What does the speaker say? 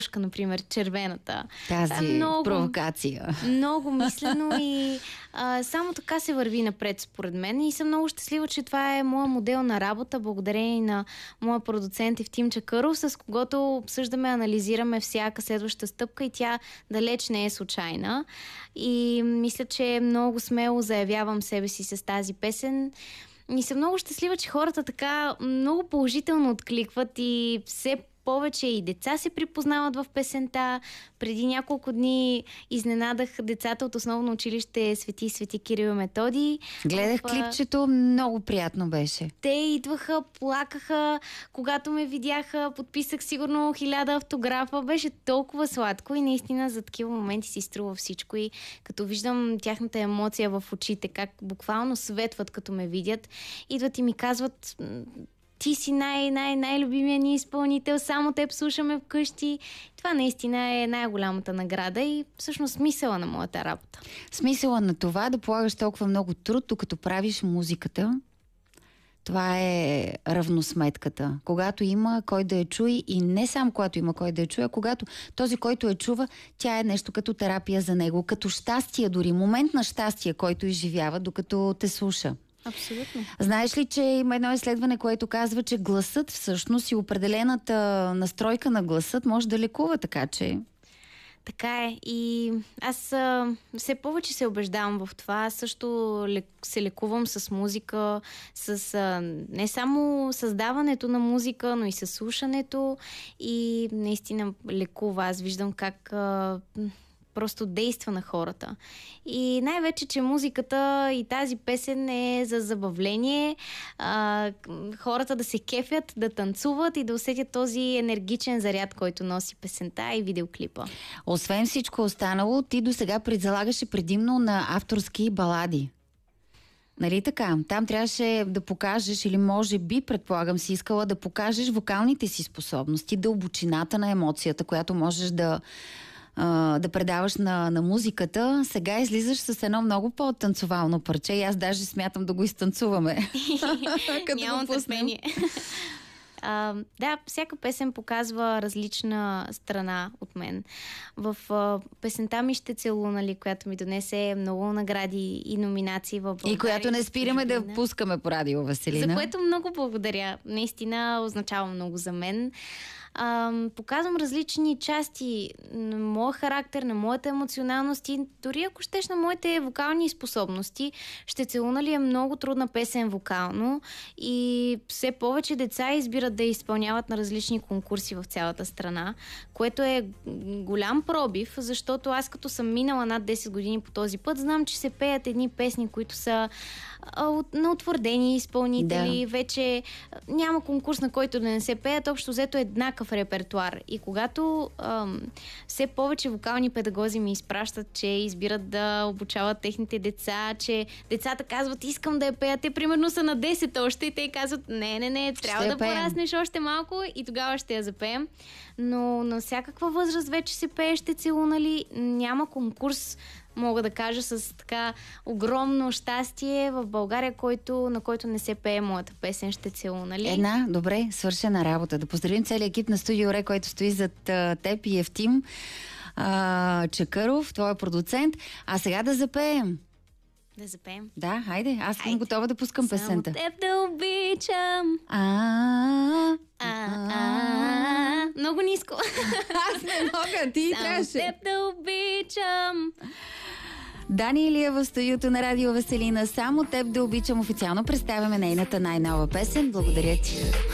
например, червената. Тази много, провокация. Много мислено и само така се върви напред, според мен. И съм много щастлива, че това е моя модел на работа, благодарение на моя продуцент Евтим Чакъров, с когото обсъждаме, анализираме всяка следваща стъпка и тя далеч не е случайна. И мисля, че много смело заявявам себе си с тази песен. И съм много щастлива, че хората така много положително откликват и все повече и деца се припознават в песента. Преди няколко дни изненадах децата от основно училище Свети Кирил и Методий. Гледах клипчето, много приятно беше. Те идваха, плакаха, когато ме видяха, подписах сигурно 1000 автографа. Беше толкова сладко и наистина за такива моменти си струва всичко. И като виждам тяхната емоция в очите, как буквално светват като ме видят, идват и ми казват: ти си най-любимия ни изпълнител, само теб слушаме вкъщи. Това наистина е най-голямата награда и всъщност смисъла на моята работа. Смисъла на това да полагаш толкова много труд, докато правиш музиката, това е равносметката. Когато има кой да я чуе и не само когато има кой да я чуе, а когато този, който я чува, тя е нещо като терапия за него, като щастие, дори момент на щастие, който изживява, докато те слуша. Абсолютно. Знаеш ли, че има едно изследване, което казва, че гласът всъщност и определената настройка на гласът може да лекува, така че... Така е. И аз все повече се убеждавам в това. Аз също се лекувам с музика, с не само създаването на музика, но и с слушането. И наистина лекува. Аз виждам как просто действа на хората. И най-вече, че музиката и тази песен е за забавление, хората да се кефят, да танцуват и да усетят този енергичен заряд, който носи песента и видеоклипа. Освен всичко останало, ти досега предзалагаше предимно на авторски балади. Нали така? Там трябваше да покажеш, или може би, предполагам, си искала да покажеш вокалните си способности, дълбочината на емоцията, която можеш да предаваш на музиката. Сега излизаш с едно много по-танцовално парче и аз даже смятам да го изтанцуваме. Нямам търпение. Да, всяка песен показва различна страна от мен. В песента ми "Ще целуна", която ми донесе много награди и номинации в България. И която не спираме да пускаме по радио Веселина. За което много благодаря. Наистина означава много за мен. Показвам различни части на моя характер, на моята емоционалност и дори ако щеш на моите вокални способности. "Ще целуна" е много трудна песен вокално и все повече деца избират да изпълняват на различни конкурси в цялата страна, което е голям пробив, защото аз като съм минала над 10 години по този път, знам, че се пеят едни песни, които са на утвърдени изпълнители. Да. Вече няма конкурс, на който да не се пеят. Общо взето еднакъв репертуар. И когато все повече вокални педагози ми изпращат, че избират да обучават техните деца, че децата казват: искам да я пея. Те примерно са на 10 още и те казват: не, трябва да пораснеш още малко и тогава ще я запеем. Но на всякаква възраст вече се пее "Ще целуна". Няма конкурс, мога да кажа с така огромно щастие в България, на който не се пее моята песен "Ще целуна". Една добре свършена работа. Да поздравим целият екип на Студио Ре, който стои зад теб, и Евтим Чакъров, твой продуцент. А сега да запеем. Да запеем? Да, хайде. Аз съм готова да пускам песента. Само теб да обичам. Много ниско. Аз не мога, ти трябваше. Само теб да обичам. Дани Илиева в студиото на Радио Веселина. "Само теб да обичам" официално представяме нейната най-нова песен. Благодаря ти.